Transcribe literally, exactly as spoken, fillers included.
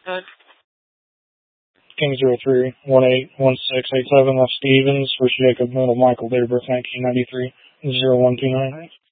Good. King zero three one eight one six eight seven. That's Stevens. First Jacob Middle Michael. Date of birth nineteen ninety three zero one two nine.